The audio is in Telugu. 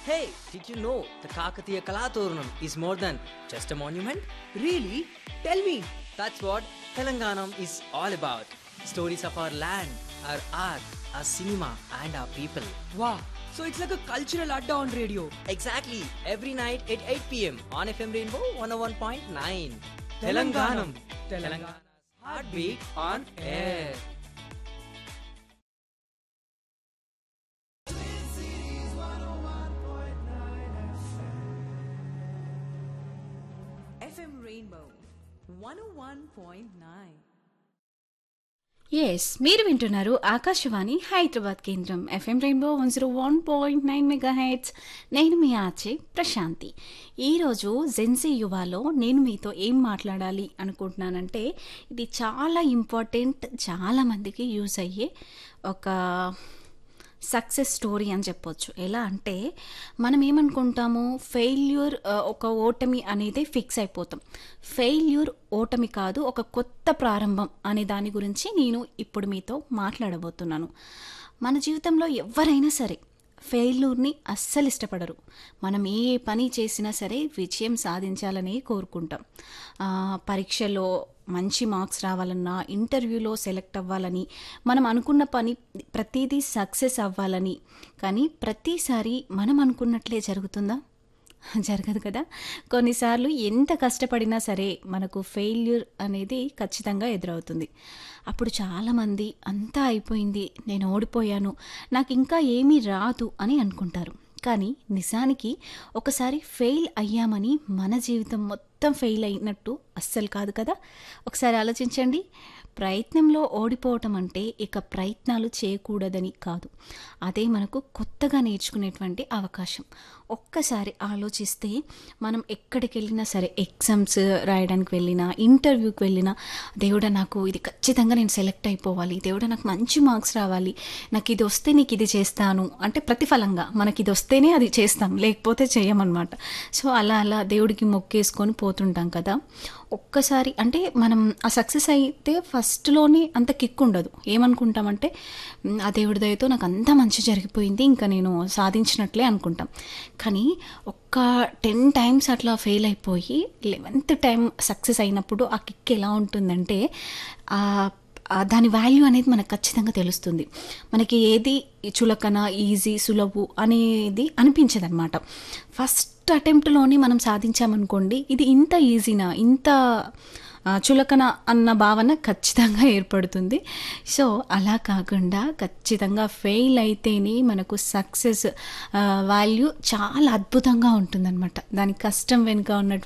Hey, did you know the Kakatiya Kalaturnam is more than just a monument? Really? Tell me. That's what Telanganam is all about. Stories of our land, our art, our cinema, and our people. Wow. So it's like a cultural adda on radio. Exactly, every night at 8 pm on FM Rainbow 101.9. Telanganam. Telangana's heartbeat on air. FM Rainbow 101.9. Yes మీరు వింటున్నారు ఆకాశవాణి హైదరాబాద్ కేంద్రం ఎఫ్ఎం రెయిన్బో 101.9 మెగా హెడ్స్. నేను మీ ఆర్జే ప్రశాంతి. ఈరోజు జెన్సీ యువాలో నేను మీతో ఏం మాట్లాడాలి అనుకుంటున్నానంటే ఇది చాలా ఇంపార్టెంట్, చాలామందికి యూజ్ అయ్యే ఒక సక్సెస్ స్టోరీ అని చెప్పొచ్చు. ఎలా అంటే మనం ఏమనుకుంటాము, ఫెయిల్యూర్ ఒక ఓటమి అనేది ఫిక్స్ అయిపోతాం. ఫెయిల్యూర్ ఓటమి కాదు, ఒక కొత్త ప్రారంభం అనే దాని గురించి నేను ఇప్పుడు మీతో మాట్లాడబోతున్నాను. మన జీవితంలో ఎవరైనా సరే ఫెయిల్యూర్ని అస్సలు ఇష్టపడరు. మనం ఏ పని చేసినా సరే విజయం సాధించాలని కోరుకుంటాం. పరీక్షలో మంచి మార్క్స్ రావాలన్నా, ఇంటర్వ్యూలో సెలెక్ట్ అవ్వాలని, మనం అనుకున్న పని ప్రతిదీ సక్సెస్ అవ్వాలని. కానీ ప్రతిసారి మనం అనుకున్నట్లే జరుగుతుందా? జరగదు కదా. కొన్నిసార్లు ఎంత కష్టపడినా సరే మనకు ఫెయిల్యూర్ అనేది ఖచ్చితంగా ఎదురవుతుంది. అప్పుడు చాలామంది అంతా అయిపోయింది, నేను ఓడిపోయాను, నాకు ఇంకా ఏమీ రాదు అని అనుకుంటారు. కానీ నిజానికి ఒకసారి ఫెయిల్ అయ్యామని మన జీవితం మొత్తం ఫెయిల్ అయినట్టు అస్సలు కాదు కదా. ఒకసారి ఆలోచించండి. ప్రయత్నంలో ఓడిపోవటం అంటే ఇక ప్రయత్నాలు చేయకూడదని కాదు, అదే మనకు కొత్తగా నేర్చుకునేటువంటి అవకాశం. ఒక్కసారి ఆలోచిస్తే మనం ఎక్కడికి వెళ్ళినా సరే, ఎగ్జామ్స్ రాయడానికి వెళ్ళినా, ఇంటర్వ్యూకి వెళ్ళినా, దేవుడా నాకు ఇది ఖచ్చితంగా నేను సెలెక్ట్ అయిపోవాలి, దేవుడా నాకు మంచి మార్క్స్ రావాలి, నాకు ఇది వస్తే నీకు ఇది చేస్తాను అంటే ప్రతిఫలంగా మనకి ఇది వస్తేనే అది చేస్తాం, లేకపోతే చేయమన్నమాట. సో అలా అలా దేవుడికి మొక్కేసుకొని పోతుంటాం కదా. ఒక్కసారి అంటే మనం ఆ సక్సెస్ అయితే ఫస్ట్లోనే అంత కిక్ ఉండదు. ఏమనుకుంటామంటే ఆ దేవుడి దయతో నాకు అంతా మంచి జరిగిపోయింది, ఇంకా నేను సాధించినట్లే అనుకుంటాం. కానీ ఒక్క 10 టైమ్స్ అట్లా ఫెయిల్ అయిపోయి 11th టైం సక్సెస్ అయినప్పుడు ఆ కిక్ ఎలా ఉంటుందంటే దాని వాల్యూ అనేది మనకు ఖచ్చితంగా తెలుస్తుంది. మనకి ఏది చులకన, ఈజీ, సులభు అనేది అనిపించదు అనమాట. ఫస్ట్ అటెంప్ట్లోనే మనం సాధించామనుకోండి, ఇది ఇంత ఈజీనా, ఇంత చులకన అన్న భావన ఖచ్చితంగా ఏర్పడుతుంది. సో అలా కాకుండా ఖచ్చితంగా ఫెయిల్ అయితేనే మనకు సక్సెస్ వాల్యూ చాలా అద్భుతంగా ఉంటుందన్నమాట. దాని కష్టం వెనుక ఉన్నటువంటి